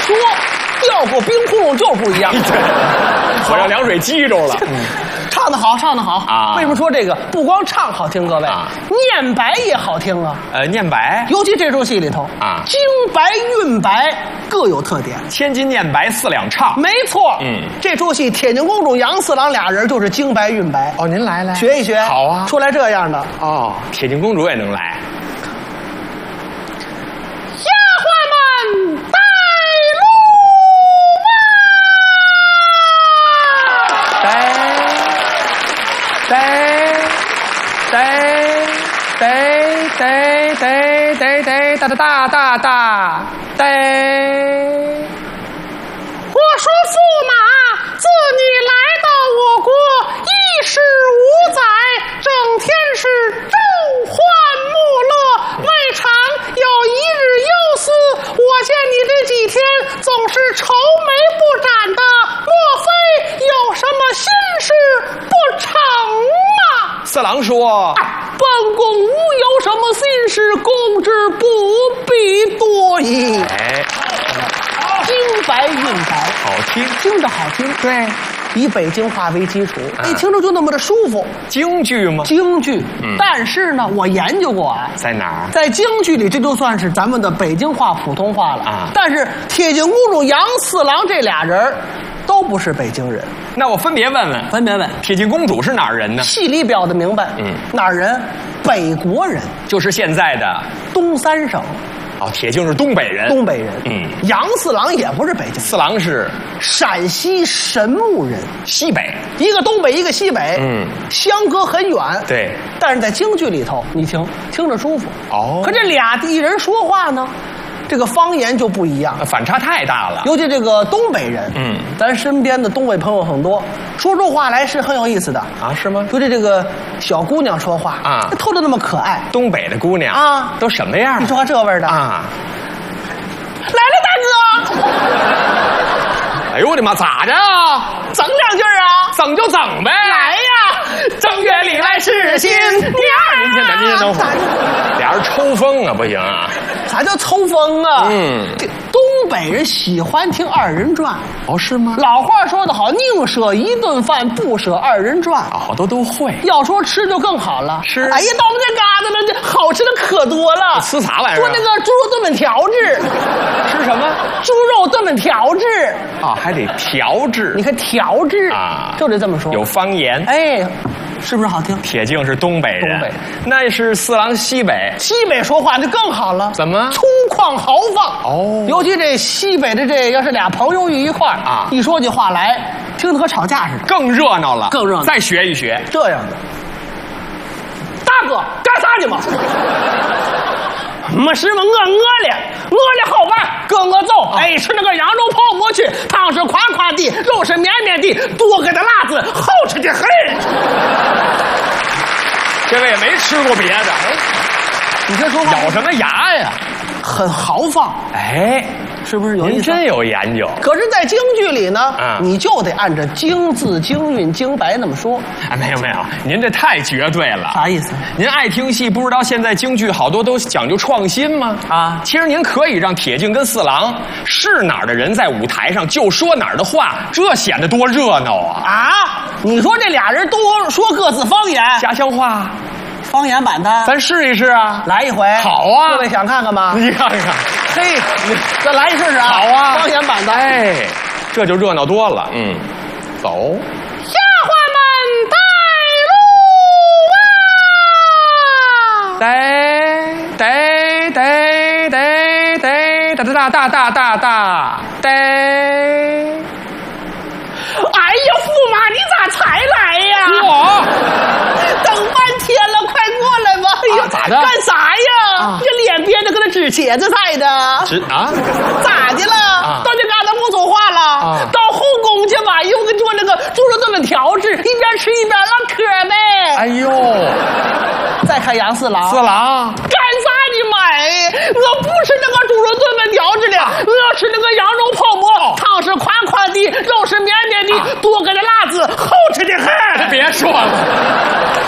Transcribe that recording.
说，调过冰窟窿就是不一样。 我让凉水激着了。 唱得好，唱得好啊！ 为什么说这个不光唱好听，各位，念白也好听啊。 念白， 尤其这出戏里头啊， 京白韵白各有特点。 千金念白4两唱， 没错。这出戏铁镜公主杨四郎俩人就是京白韵白。 哦，您来学一学。 好啊， 出来这样的。 哦，铁镜公主也能来。 丫鬟们带路我说驸马，自你来到我国一时无载，整天是骤患莫乐，未尝有一日忧思。我见你这几天总是愁眉不展的，莫非有什么心事不成啊？ 四郎说：“ 本宫无有什么心事，公之不必多疑。” 哎， 京白韵白， 好听， 听着好听。对，以北京话为基础，一听着就那么的舒服。 京剧吗？ 京剧。但是呢，我研究过啊， 在哪儿？ 在京剧里，这就算是咱们的北京话、普通话了啊。但是铁镜公主杨四郎这俩人都不是北京人。 那我分别问问，铁镜公主是哪儿人呢？ 戏里表的明白。哪儿人？北国人， 就是现在的东三省。 哦，铁镜是东北人。 东北人。杨四郎也不是北京人。 四郎是陕西神木人， 西北， 一个东北，一个西北。相隔很远。 对。 但是在京剧里头，你听着舒服。哦。可这俩地人说话呢，这个方言就不一样， 反差太大了。 尤其这个东北人，咱身边的东北朋友很多，说出话来是很有意思的啊，是吗？ 尤其这个小姑娘说话啊，透着那么可爱。 东北的姑娘啊， 都什么样？ 你说话这味儿的啊！ 来了，大哥！ 哎呦我的妈，咋的？ 整两句啊？ 整就整呗。 来呀！正月里来是新年。 您先等会儿，俩人抽风啊，不行啊！ 啥叫抽风啊？这东北人喜欢听二人转。 哦，是吗？ 老话说得好，宁舍一顿饭，不舍二人转。 好多都会。 要说吃就更好了。 吃。 哎呀，到我们这嘎达了，这好吃的可多了。 吃啥玩意儿？ 做那个猪肉炖粉条制。 吃什么？ 猪肉炖粉条制。 啊，还得调制。 你看调制啊， 就得这么说。 有方言。 哎。是不是好听？ 铁镜是东北人，那是四郎西北。 西北说话就更好了， 怎么？ 粗犷豪放哦。尤其这西北的这要是俩朋友一块儿啊，一说起话来，听着和吵架似的， 更热闹了， 更热闹。 再学一学这样的。大哥，干啥去嘛？没事嘛，我饿了好办，跟我走。哎，吃那个羊肉泡馍去，汤是宽宽的，肉是绵绵的，多给的辣子，好吃的很。 这位也没吃过别的， 你这说话咬什么牙呀？ 很豪放， 哎， 是不是有意思？ 您真有研究。 可是，在京剧里呢，你就得按照京字、京韵、京白那么说。 哎，没有，您这太绝对了。 啥意思？ 您爱听戏，不知道现在京剧好多都讲究创新吗？啊，其实您可以让铁镜跟四郎是哪儿的人在舞台上就说哪儿的话，这显得多热闹啊！ 啊，你说这俩人都说各自方言， 家乡话。 方言版的， 咱试一试啊！ 来一回， 好啊！ 各位想看看吗？ 你看看， 嘿，咱来一试试啊！ 好啊！ 方言版的， 哎，这就热闹多了。走。 丫鬟们带路啊！带。 哎呀，驸马，你咋才来呀？ 我等半天了，快过来吧！哎呀， 咋的？ 干啥呀？这脸憋着跟那纸茄子似的。咋的了？到这嘎达不说话了？到后宫去吧，一会儿给做那个猪肉炖粉条制，一边吃一边唠嗑呗。 哎呦！ 再看杨四郎。 四郎。 干啥你买？我不吃那个猪肉炖粉条制的，我要吃那个羊肉泡馍，汤是宽宽的，肉是绵绵的，多给的辣子，好吃的很。 别说了。